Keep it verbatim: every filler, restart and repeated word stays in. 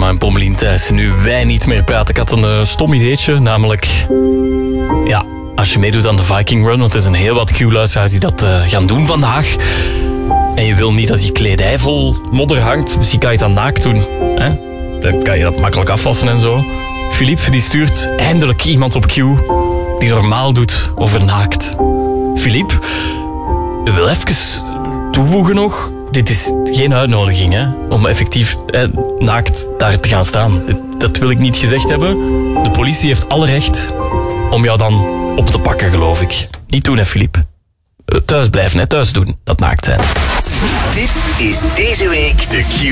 Sanne en Pommelien Thijs. Nu wij niet meer praten. Ik had een uh, stom ideetje, namelijk... Ja, als je meedoet aan de Viking Run, want er zijn heel wat Q-luisteraars die dat uh, gaan doen vandaag. En je wil niet dat je kledij vol modder hangt. Misschien kan je het dan naakt doen. Hè? Dan kan je dat makkelijk afwassen en zo. Philippe die stuurt eindelijk iemand op Q die normaal doet over naakt. Philippe, ik wil even toevoegen nog. Dit is geen uitnodiging, hè, om effectief eh, naakt daar te gaan staan. Dat wil ik niet gezegd hebben. De politie heeft alle recht om jou dan op te pakken, geloof ik. Niet doen, hè, Philippe. Thuis blijven, hè, thuis doen. Dat naakt zijn. Dit is deze week de Q